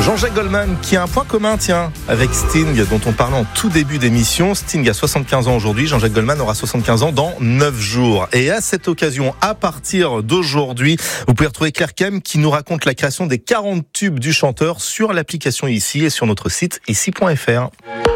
Jean-Jacques Goldman qui a un point commun, avec Sting, dont on parlait en tout début d'émission. Sting a 75 ans aujourd'hui, Jean-Jacques Goldman aura 75 ans dans 9 jours. Et à cette occasion, à partir d'aujourd'hui, vous pouvez retrouver Claire Kem qui nous raconte la création des 40 tubes du chanteur sur l'application Ici et sur notre site ici.fr.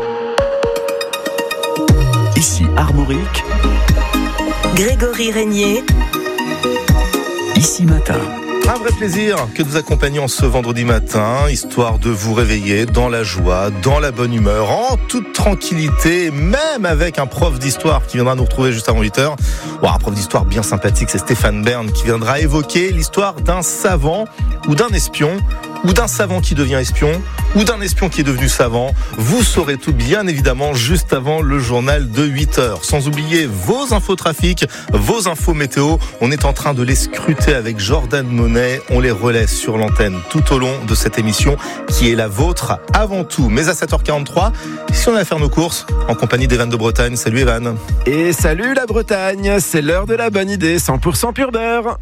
Ici Armorique, Grégory Régnier, Ici Matin. Un vrai plaisir que de vous accompagner en ce vendredi matin, histoire de vous réveiller dans la joie, dans la bonne humeur, en toute tranquillité, même avec un prof d'histoire qui viendra nous retrouver juste avant 8h. Un prof d'histoire bien sympathique, c'est Stéphane Bern qui viendra évoquer l'histoire d'un savant ou d'un espion, ou d'un savant qui devient espion, ou d'un espion qui est devenu savant. Vous saurez tout bien évidemment juste avant le journal de 8h. Sans oublier vos infos trafic, vos infos météo. On est en train de les scruter avec Jordan Monet. On les relaie sur l'antenne tout au long de cette émission qui est la vôtre avant tout. Mais à 7h43, si on a à faire nos courses en compagnie d'Evan de Bretagne. Salut Evan. Et salut la Bretagne, c'est l'heure de la bonne idée, 100% pur beurre.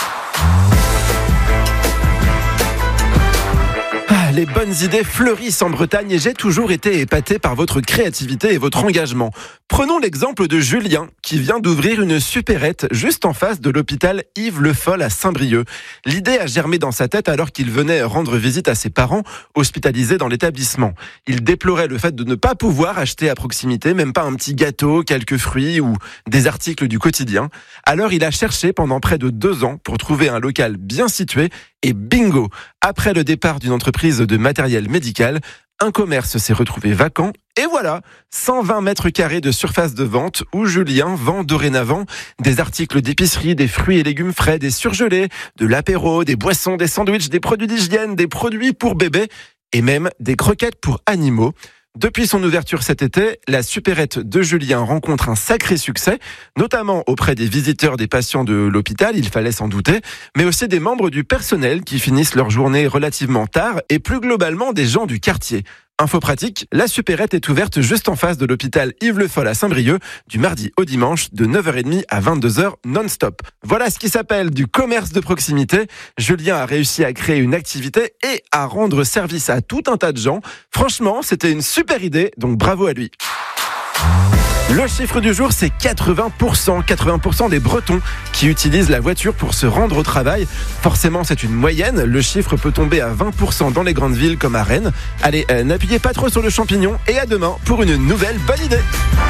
Les bonnes idées fleurissent en Bretagne et j'ai toujours été épaté par votre créativité et votre engagement. Prenons l'exemple de Julien qui vient d'ouvrir une supérette juste en face de l'hôpital Yves Le Foll à Saint-Brieuc. L'idée a germé dans sa tête alors qu'il venait rendre visite à ses parents hospitalisés dans l'établissement. Il déplorait le fait de ne pas pouvoir acheter à proximité, même pas un petit gâteau, quelques fruits ou des articles du quotidien. Alors il a cherché pendant près de 2 ans pour trouver un local bien situé et bingo! Après le départ d'une entreprise de matériel médical, un commerce s'est retrouvé vacant et voilà, 120 mètres carrés de surface de vente où Julien vend dorénavant des articles d'épicerie, des fruits et légumes frais, des surgelés, de l'apéro, des boissons, des sandwichs, des produits d'hygiène, des produits pour bébés et même des croquettes pour animaux. Depuis son ouverture cet été, la supérette de Julien rencontre un sacré succès, notamment auprès des visiteurs, des patients de l'hôpital, il fallait s'en douter, mais aussi des membres du personnel qui finissent leur journée relativement tard et plus globalement des gens du quartier. Info pratique, la supérette est ouverte juste en face de l'hôpital Yves Le Foll à Saint-Brieuc, du mardi au dimanche, de 9h30 à 22h non-stop. Voilà ce qui s'appelle du commerce de proximité. Julien a réussi à créer une activité et à rendre service à tout un tas de gens. Franchement, c'était une super idée, donc bravo à lui. Le chiffre du jour, c'est 80%. 80% des Bretons qui utilisent la voiture pour se rendre au travail. Forcément, c'est une moyenne. Le chiffre peut tomber à 20% dans les grandes villes comme à Rennes. Allez, n'appuyez pas trop sur le champignon et à demain pour une nouvelle bonne idée.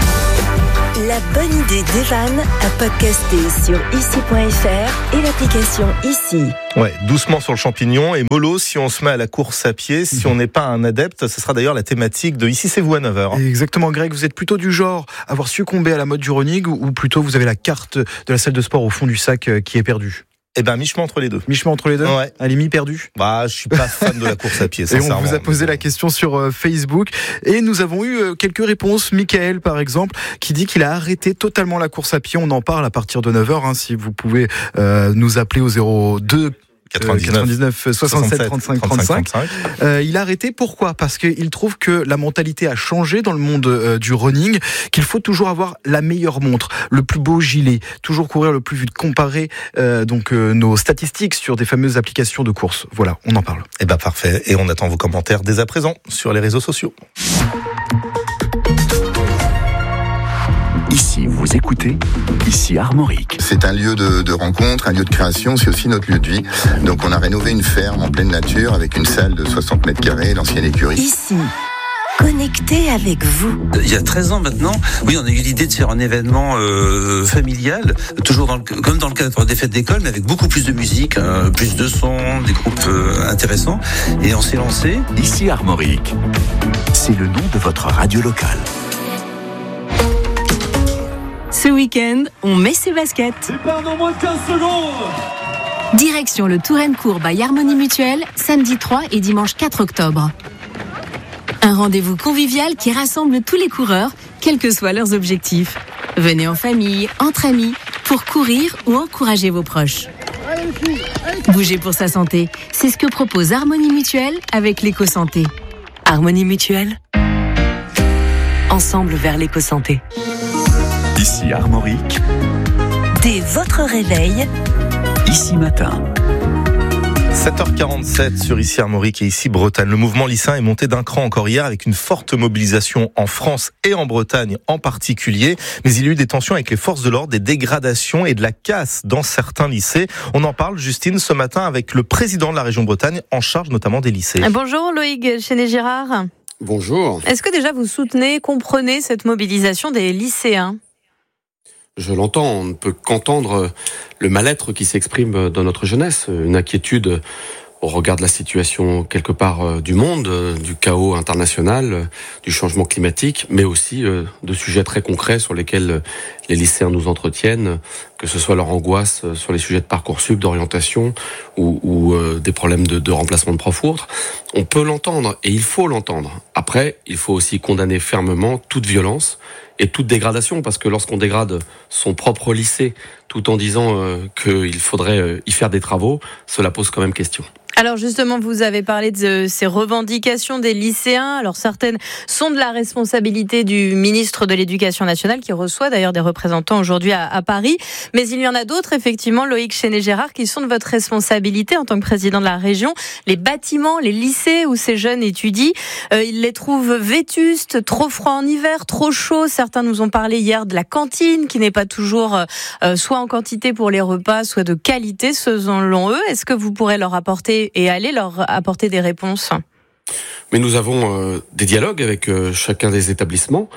La bonne idée d'Evan à podcaster sur ici.fr et l'application Ici. Ouais, doucement sur le champignon et mollo si on se met à la course à pied. Si on n'est pas un adepte, ce sera d'ailleurs la thématique de Ici c'est vous à 9h. Exactement Greg, vous êtes plutôt du genre à avoir succombé à la mode du running ou plutôt vous avez la carte de la salle de sport au fond du sac qui est perdue? Eh ben, mi-chemin entre les deux. Mi-chemin entre les deux? Ouais. Elle est mi-perdue? Je suis pas fan de la course à pied, Et sincèrement. on vous a posé la question sur Facebook et nous avons eu quelques réponses. Michael, par exemple, qui dit qu'il a arrêté totalement la course à pied. On en parle à partir de 9h, si vous pouvez nous appeler au 02 99 67 35 35. Il a arrêté, pourquoi? Parce qu'il trouve que la mentalité a changé dans le monde du running, qu'il faut toujours avoir la meilleure montre, le plus beau gilet, toujours courir le plus vite, comparer nos statistiques sur des fameuses applications de course. Voilà, on en parle. Eh ben parfait, et on attend vos commentaires dès à présent sur les réseaux sociaux. Ici, vous écoutez, Ici Armorique. C'est un lieu de rencontre, un lieu de création, c'est aussi notre lieu de vie. Donc on a rénové une ferme en pleine nature avec une salle de 60 mètres carrés, l'ancienne écurie. Ici, connecté avec vous. Il y a 13 ans maintenant, oui, on a eu l'idée de faire un événement familial, toujours comme dans le cadre des fêtes d'école, mais avec beaucoup plus de musique, plus de sons, des groupes intéressants. Et on s'est lancé. Ici Armorique, c'est le nom de votre radio locale. Ce week-end, on met ses baskets. Départ dans moins de 15 secondes. Direction le Touraine-Court by Harmonie Mutuelle, samedi 3 et dimanche 4 octobre. Un rendez-vous convivial qui rassemble tous les coureurs, quels que soient leurs objectifs. Venez en famille, entre amis, pour courir ou encourager vos proches. Bouger pour sa santé, c'est ce que propose Harmonie Mutuelle avec l'éco-santé. Harmonie Mutuelle. Ensemble vers l'éco-santé. Ici Armorique. Dès votre réveil. Ici Matin. 7h47 sur ici Armorique et ici Bretagne. Le mouvement lycéen est monté d'un cran encore hier avec une forte mobilisation en France et en Bretagne en particulier. Mais il y a eu des tensions avec les forces de l'ordre, des dégradations et de la casse dans certains lycées. On en parle, Justine, ce matin avec le président de la région Bretagne en charge notamment des lycées. Bonjour Loïc Chéné-Girard. Bonjour. Est-ce que déjà vous soutenez, comprenez cette mobilisation des lycéens ? Je l'entends, on ne peut qu'entendre le mal-être qui s'exprime dans notre jeunesse, une inquiétude au regard de la situation quelque part du monde, du chaos international, du changement climatique, mais aussi de sujets très concrets sur lesquels les lycéens nous entretiennent, que ce soit leur angoisse sur les sujets de Parcoursup, d'orientation ou des problèmes de remplacement de profs ou autres. On peut l'entendre et il faut l'entendre. Après, il faut aussi condamner fermement toute violence et toute dégradation, parce que lorsqu'on dégrade son propre lycée tout en disant qu'il faudrait y faire des travaux, cela pose quand même question. Alors justement, vous avez parlé de ces revendications des lycéens. Alors certaines sont de la responsabilité du ministre de l'Éducation nationale, qui reçoit d'ailleurs des représentants aujourd'hui à Paris. Mais il y en a d'autres, effectivement, Loïc Chéné-Girard, qui sont de votre responsabilité en tant que président de la région. Les bâtiments, les lycées où ces jeunes étudient, ils les trouvent vétustes, trop froid en hiver, trop chaud. Certains nous ont parlé hier de la cantine, qui n'est pas toujours soit en quantité pour les repas, soit de qualité selon eux. Est-ce que vous pourrez leur apporter et aller leur apporter des réponses? Mais nous avons des dialogues avec chacun des établissements.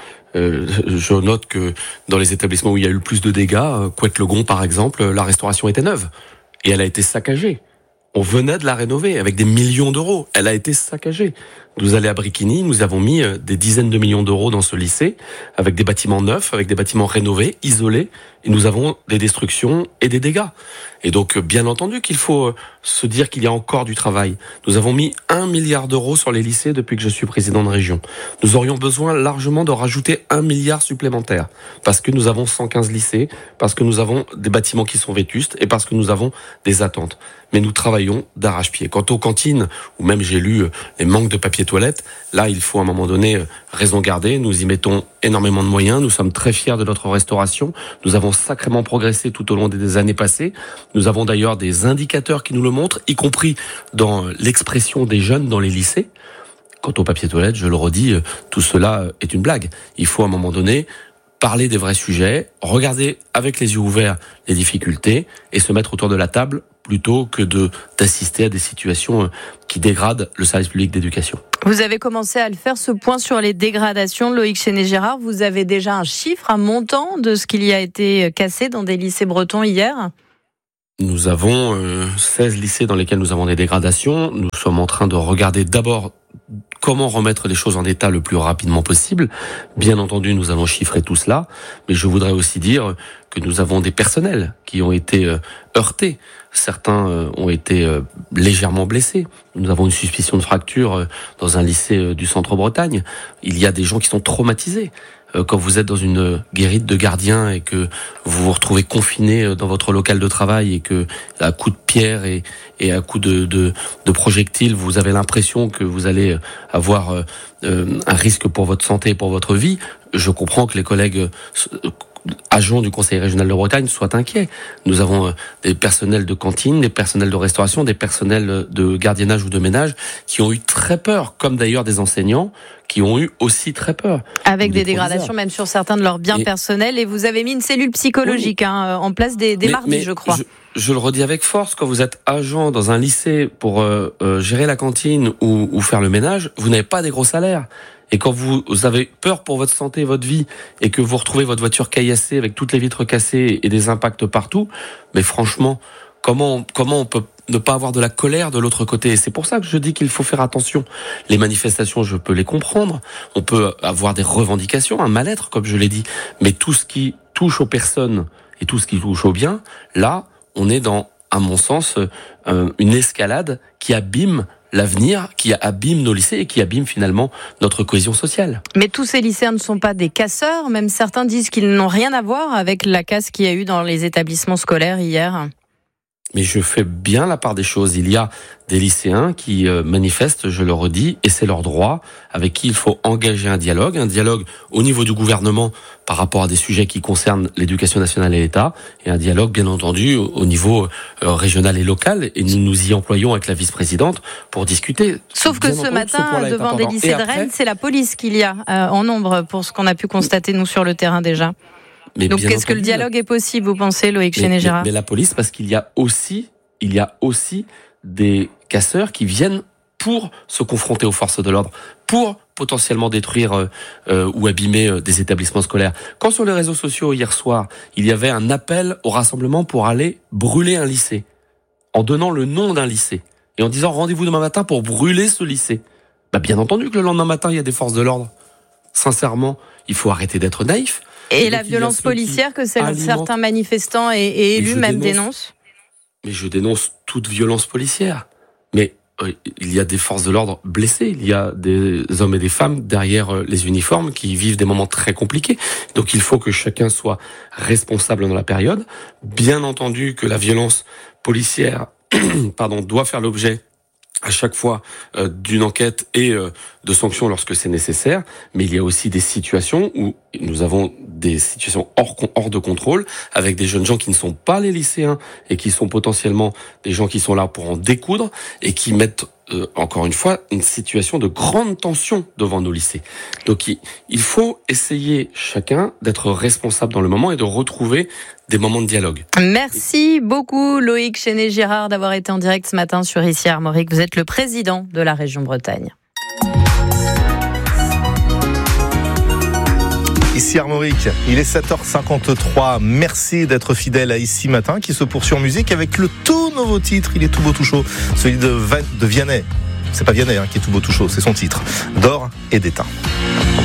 Je note que dans les établissements où il y a eu le plus de dégâts, Couette-le-Gon par exemple, la restauration était neuve et elle a été saccagée. On venait de la rénover avec des millions d'euros. Elle a été saccagée. Nous allons à Bricquigny, nous avons mis des dizaines de millions d'euros dans ce lycée, avec des bâtiments neufs, avec des bâtiments rénovés, isolés, et nous avons des destructions et des dégâts. Et donc, bien entendu qu'il faut se dire qu'il y a encore du travail. Nous avons mis 1 milliard d'euros sur les lycées depuis que je suis président de région. Nous aurions besoin largement de rajouter 1 milliard supplémentaire, parce que nous avons 115 lycées, parce que nous avons des bâtiments qui sont vétustes, et parce que nous avons des attentes. Mais nous travaillons d'arrache-pied. Quant aux cantines, où même j'ai lu les manques de papier toilette, là, il faut à un moment donné raison garder. Nous y mettons énormément de moyens. Nous sommes très fiers de notre restauration. Nous avons sacrément progressé tout au long des années passées. Nous avons d'ailleurs des indicateurs qui nous le montrent, y compris dans l'expression des jeunes dans les lycées. Quant au papier toilette, je le redis, tout cela est une blague. Il faut à un moment donné parler des vrais sujets, regarder avec les yeux ouverts les difficultés et se mettre autour de la table plutôt que d'assister à des situations qui dégradent le service public d'éducation. Vous avez commencé à le faire, ce point sur les dégradations, Loïc Chéné-Girard. Vous avez déjà un chiffre, un montant de ce qu'il y a été cassé dans des lycées bretons hier ? Nous avons 16 lycées dans lesquels nous avons des dégradations. Nous sommes en train de regarder d'abord comment remettre les choses en état le plus rapidement possible. Bien entendu, nous allons chiffrer tout cela, mais je voudrais aussi dire que nous avons des personnels qui ont été heurtés. Certains ont été légèrement blessés. Nous avons une suspicion de fracture dans un lycée du Centre-Bretagne. Il y a des gens qui sont traumatisés. Quand vous êtes dans une guérite de gardiens et que vous vous retrouvez confiné dans votre local de travail et que à coups de pierre et à coups de projectiles, vous avez l'impression que vous allez avoir un risque pour votre santé et pour votre vie, je comprends que les collègues agents du Conseil régional de Bretagne soient inquiets. Nous avons des personnels de cantine, des personnels de restauration, des personnels de gardiennage ou de ménage qui ont eu très peur, comme d'ailleurs des enseignants qui ont eu aussi très peur. Avec des dégradations même sur certains de leurs biens personnels. Et vous avez mis une cellule psychologique en place dès mardi, je crois. Je le redis avec force, quand vous êtes agent dans un lycée pour gérer la cantine ou faire le ménage, vous n'avez pas des gros salaires. Et quand vous avez peur pour votre santé, votre vie, et que vous retrouvez votre voiture caillassée avec toutes les vitres cassées et des impacts partout, mais franchement, comment on peut ne pas avoir de la colère de l'autre côté? Et c'est pour ça que je dis qu'il faut faire attention. Les manifestations, je peux les comprendre. On peut avoir des revendications, un mal-être, comme je l'ai dit. Mais tout ce qui touche aux personnes et tout ce qui touche aux biens, là, on est dans, à mon sens, une escalade qui abîme l'avenir, qui abîme nos lycées et qui abîme finalement notre cohésion sociale. Mais tous ces lycéens ne sont pas des casseurs, même certains disent qu'ils n'ont rien à voir avec la casse qu'il y a eu dans les établissements scolaires hier. Mais je fais bien la part des choses. Il y a des lycéens qui manifestent, je le redis, et c'est leur droit, avec qui il faut engager un dialogue au niveau du gouvernement par rapport à des sujets qui concernent l'éducation nationale et l'État, et un dialogue bien entendu au niveau régional et local, et nous nous y employons avec la vice-présidente pour discuter. Sauf que ce matin, devant des lycées de Rennes, c'est la police qu'il y a en nombre, pour ce qu'on a pu constater nous sur le terrain déjà. Donc est-ce que le dialogue est possible, vous pensez, Loïc Chéné-Girard ? Mais la police, parce qu'il y a aussi des casseurs qui viennent pour se confronter aux forces de l'ordre, pour potentiellement détruire ou abîmer des établissements scolaires. Quand sur les réseaux sociaux hier soir, il y avait un appel au rassemblement pour aller brûler un lycée, en donnant le nom d'un lycée, et en disant rendez-vous demain matin pour brûler ce lycée. Bien entendu que le lendemain matin, il y a des forces de l'ordre. Sincèrement, il faut arrêter d'être naïf. Et la violence policière que certains manifestants et élus même dénoncent ? Mais je dénonce toute violence policière. Mais il y a des forces de l'ordre blessées, il y a des hommes et des femmes derrière les uniformes qui vivent des moments très compliqués. Donc il faut que chacun soit responsable dans la période. Bien entendu que la violence policière doit faire l'objet à chaque fois d'une enquête et de sanctions lorsque c'est nécessaire, mais il y a aussi des situations où nous avons des situations hors de contrôle, avec des jeunes gens qui ne sont pas les lycéens et qui sont potentiellement des gens qui sont là pour en découdre et qui mettent encore une fois une situation de grande tension devant nos lycées. Donc il faut essayer chacun d'être responsable dans le moment et de retrouver des moments de dialogue. Merci beaucoup Loïc Chéné-Girard d'avoir été en direct ce matin sur Ici Armorique. Vous êtes le président de la région Bretagne. Ici Armorique, il est 7h53. Merci d'être fidèle à Ici Matin qui se poursuit en musique avec le tout nouveau titre. Il est tout beau tout chaud, celui de Vianney. C'est pas Vianney qui est tout beau tout chaud, c'est son titre. D'or et d'étain.